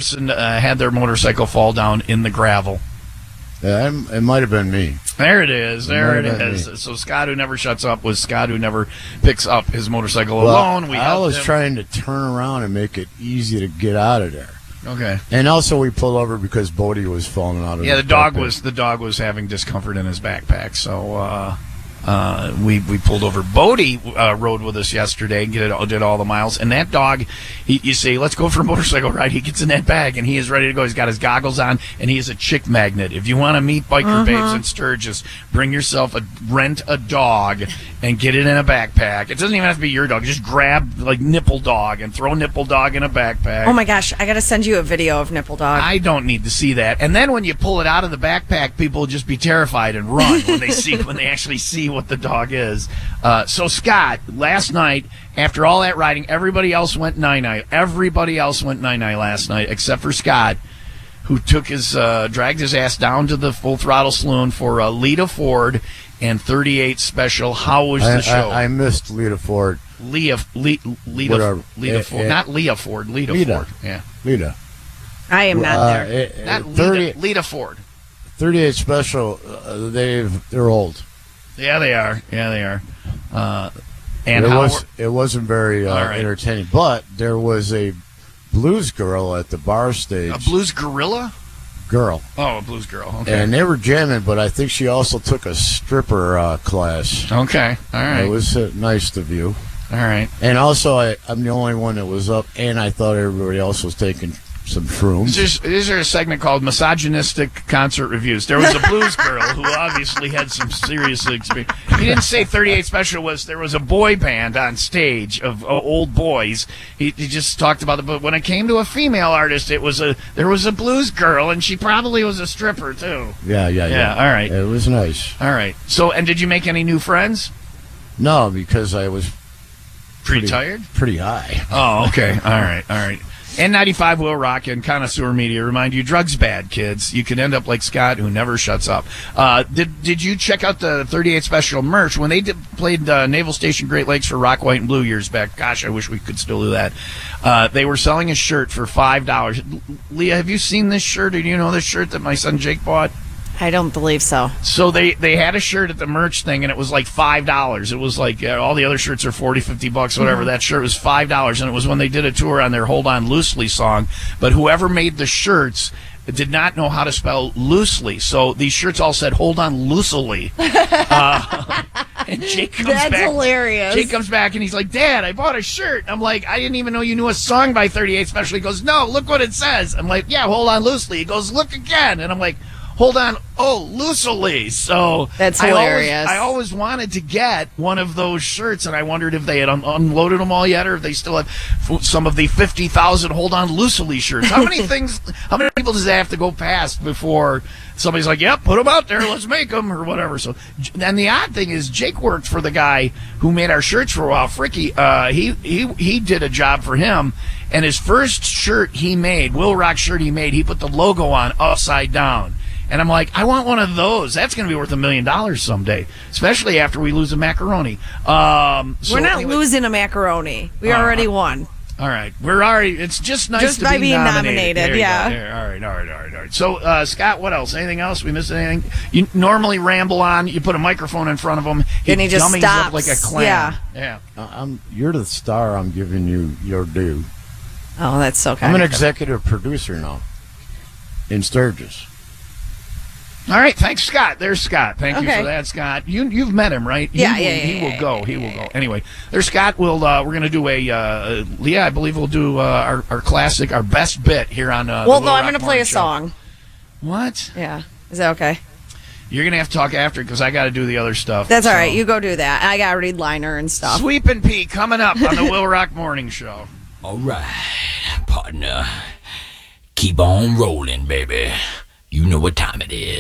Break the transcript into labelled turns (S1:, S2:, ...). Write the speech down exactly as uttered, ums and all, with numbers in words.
S1: person uh, had their motorcycle fall down in the gravel.
S2: Yeah, it might have been me.
S1: There it is. There it,
S2: it
S1: is.
S2: Me.
S1: So Scott, who never shuts up, was Scott, who never picks up his motorcycle
S2: well,
S1: alone. We
S2: I was
S1: him.
S2: trying to turn around and make it easy to get out of there.
S1: Okay.
S2: And also, we pulled over because Bodie was falling out of.
S1: Yeah,
S2: the
S1: the dog
S2: backpack.
S1: was the dog was having discomfort in his backpack, so uh, uh, we we pulled over. Bodie uh, rode with us yesterday, did did all the miles, and that dog, he, you say, let's go for a motorcycle ride. He gets in that bag and he is ready to go. He's got his goggles on, and he is a chick magnet. If you want to meet biker
S3: Uh-huh.
S1: babes in Sturgis, bring yourself a rent a dog and get it in a backpack. It doesn't even have to be your dog. Just grab like Nipple Dog and throw Nipple Dog in a backpack.
S3: Oh my gosh, I got to send you a video of Nipple Dog.
S1: I don't need to see that. And then when you pull it out of the backpack, people will just be terrified and run when they see when they actually see what the dog is. Uh, so Scott, last night, after all that riding, everybody else went nine-nine. Everybody else went nine-nine last night except for Scott, who took his uh, dragged his ass down to the Full Throttle Saloon for uh, Lita Ford and thirty-eight Special. How was the
S2: I,
S1: show?
S2: I, I missed Lita Ford.
S1: Leah, Le, Lita,
S2: Whatever.
S1: Lita
S2: Eh,
S1: Ford,
S2: eh.
S1: not Leah Ford, Lita,
S2: Lita.
S1: Ford. Yeah,
S2: Lita.
S3: I am not
S2: Uh,
S3: there.
S2: eh, eh,
S1: not
S2: thirty,
S1: Lita, Lita Ford.
S2: thirty-eight Special. Uh, they've they're old.
S1: Yeah, they are. Yeah, they are. Uh, and
S2: it
S1: how
S2: was it wasn't very uh,
S1: All right.
S2: entertaining, but there was a blues girl at the bar stage.
S1: a blues gorilla?
S2: girl,
S1: Oh, a blues girl. Okay.
S2: and they were jamming. But I think she also took a stripper uh, class.
S1: okay. All right.
S2: It was uh, nice of you.
S1: All right.
S2: And also, I, I'm the only one that was up, and I thought everybody else was taking some shrooms.
S1: There's, there's a segment called Misogynistic Concert Reviews. There was a blues girl who obviously had some serious experience. He didn't say thirty-eight Special was, there was a boy band on stage of uh, old boys. He, he just talked about it. But when it came to a female artist, it was a there was a blues girl, and she probably was a stripper, too.
S2: Yeah, yeah, yeah.
S1: Yeah, all right.
S2: It was nice.
S1: All right. So, and did you make any new friends?
S2: No, because I was
S1: Pretty,
S2: Pretty-
S1: tired?
S2: pretty high.
S1: Oh, okay. All right. All right. N ninety-five Will Rock and Connoisseur Media remind you, drugs bad, kids. You can end up like Scott, who never shuts up. Uh, did did you check out the thirty-eight Special merch when they did, played uh, Naval Station Great Lakes for Rock, White, and Blue years back? Gosh, I wish we could still do that. Uh, they were selling a shirt for five dollars. Leah, have you seen this shirt? Or do you know this shirt that my son Jake bought?
S3: I don't believe so.
S1: So they, they had a shirt at the merch thing, and it was like five dollars. It was like uh, all the other shirts are forty, fifty bucks, whatever.
S3: Mm-hmm.
S1: That shirt was five dollars, and it was when they did a tour on their Hold On Loosely song. But whoever made the shirts did not know how to spell loosely. So these shirts all said Hold On Loosely. uh, and Jake comes
S3: That's
S1: back.
S3: hilarious.
S1: Jake comes back, and he's like, Dad, I bought a shirt. I'm like, I didn't even know you knew a song by thirty-eight Special. He goes, no, look what it says. I'm like, yeah, Hold On Loosely. He goes, look again. And I'm like, hold on, oh, loosely. So
S3: That's
S1: I
S3: hilarious.
S1: Always, I always wanted to get one of those shirts, and I wondered if they had un- unloaded them all yet, or if they still have f- some of the fifty thousand hold on loosely shirts. How many things, how many people does that have to go past before somebody's like, yep, put them out there, let's make them, or whatever. So, and the odd thing is, Jake worked for the guy who made our shirts for a while, Fricky. Uh, he, he, he did a job for him, and his first shirt he made, Will Rock shirt he made, he put the logo on upside down. And I'm like, I want one of those. That's going to be worth a million dollars someday, especially after we lose a macaroni. Um, so
S3: We're not
S1: anyway,
S3: losing a macaroni. We
S1: Uh,
S3: already won.
S1: All right, we're already. It's just nice
S3: Just
S1: to
S3: by
S1: be
S3: being
S1: nominated.
S3: nominated,
S1: There you
S3: yeah.
S1: go. There. All right, all right, all right, all right. So, uh, Scott, what else? Anything else? We missed anything? You normally ramble on. You put a microphone in front of him. He
S3: And he just
S1: dummies up
S3: stops.
S1: like a clown.
S3: Yeah.
S1: Yeah.
S2: Uh, I'm you're the star. I'm giving you your due.
S3: Oh, that's so kind.
S2: I'm an executive producer now in Sturgis.
S1: All right, thanks, Scott. There's Scott. Thank you
S3: Okay.
S1: for that, Scott. You you've met him, right? He
S3: Yeah,
S1: will,
S3: yeah,
S1: He
S3: yeah,
S1: will
S3: yeah,
S1: go.
S3: yeah,
S1: He
S3: yeah,
S1: will
S3: yeah.
S1: go. Anyway, there's Scott. We'll uh, we're gonna do a uh, Leah. I believe we'll do uh, our our classic, our best bit here on. Uh,
S3: Well,
S1: the
S3: no,
S1: Will
S3: I'm
S1: Rock
S3: going to play
S1: Morning
S3: a
S1: Show.
S3: song.
S1: What?
S3: Yeah. Is that okay?
S1: You're gonna have to talk after because I got to do the other stuff.
S3: That's all right.
S1: So-
S3: You go do that. I got to read liner and stuff.
S1: Sweep and Pee coming up on the Will Rock Morning Show.
S4: All right, partner. Keep on rolling, baby. You know what time it is.